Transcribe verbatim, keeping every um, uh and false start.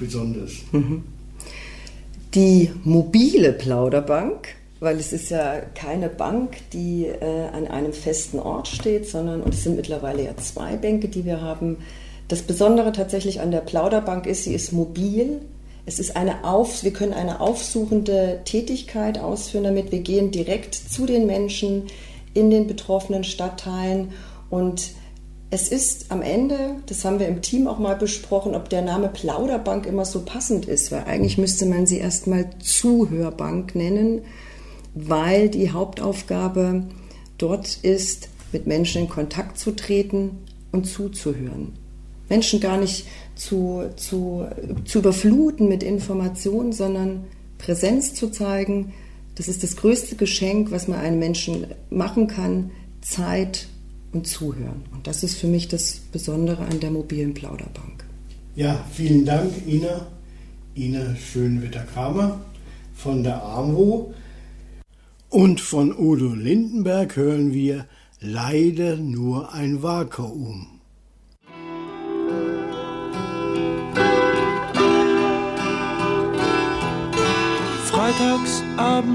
besonders? Mhm. Die mobile Plauderbank, weil es ist ja keine Bank, die äh, an einem festen Ort steht, sondern, und es sind mittlerweile ja zwei Bänke, die wir haben. Das Besondere tatsächlich an der Plauderbank ist, sie ist mobil. Es ist eine Auf, wir können eine aufsuchende Tätigkeit ausführen damit. Wir gehen direkt zu den Menschen in den betroffenen Stadtteilen und es ist am Ende, das haben wir im Team auch mal besprochen, ob der Name Plauderbank immer so passend ist, weil eigentlich müsste man sie erstmal Zuhörbank nennen, weil die Hauptaufgabe dort ist, mit Menschen in Kontakt zu treten und zuzuhören. Menschen gar nicht zu, zu, zu überfluten mit Informationen, sondern Präsenz zu zeigen. Das ist das größte Geschenk, was man einem Menschen machen kann, Zeit und Zuhören. Und das ist für mich das Besondere an der mobilen Plauderbank. Ja, vielen Dank, Ina. Ina Schönwetter-Kramer von der A M W O. Und von Udo Lindenberg hören wir Leider nur ein Vakuum. Freitagsabend